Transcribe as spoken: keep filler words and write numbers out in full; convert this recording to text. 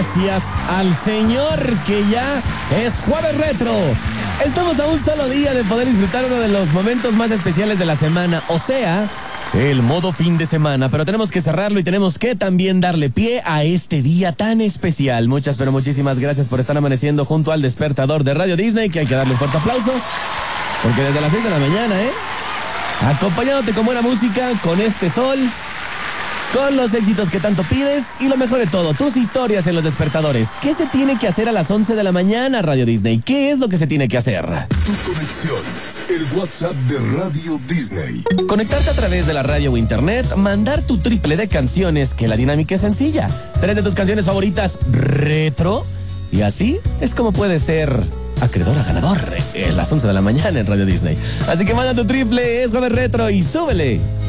gracias al Señor que ya es Jueves Retro. Estamos a un solo día de poder disfrutar uno de los momentos más especiales de la semana, o sea, el modo fin de semana, pero tenemos que cerrarlo y tenemos que también darle pie a este día tan especial. Muchas, pero muchísimas gracias por estar amaneciendo junto al despertador de Radio Disney, que hay que darle un fuerte aplauso, porque desde las seis de la mañana, ¿eh? Acompañándote con buena música, con este sol, con los éxitos que tanto pides y lo mejor de todo, tus historias en los despertadores. ¿Qué se tiene que hacer a las once de la mañana, Radio Disney? ¿Qué es lo que se tiene que hacer? Tu conexión, el WhatsApp de Radio Disney. Conectarte a través de la radio o internet, mandar tu triple de canciones, que la dinámica es sencilla. Tres de tus canciones favoritas retro, y así es como puedes ser acreedor a ganador a las once de la mañana en Radio Disney. Así que manda tu triple, es Jueves Retro y súbele